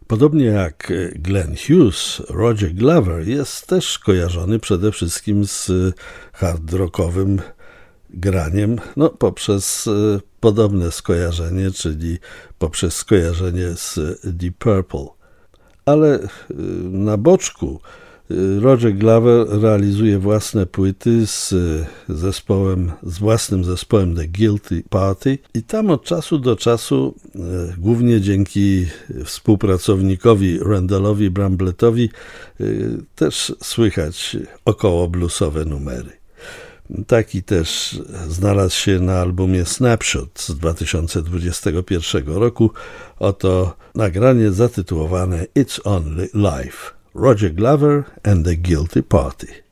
Podobnie jak Glenn Hughes, Roger Glover jest też kojarzony przede wszystkim z hard rockowym graniem, poprzez podobne skojarzenie, czyli poprzez skojarzenie z Deep Purple. Ale na boczku Roger Glover realizuje własne płyty z własnym zespołem The Guilty Party i tam od czasu do czasu, głównie dzięki współpracownikowi Randallowi Brambletowi, też słychać około bluesowe numery. Taki też znalazł się na albumie Snapshot z 2021 roku. Oto nagranie zatytułowane It's Only Life. Roger Glover and the Guilty Party.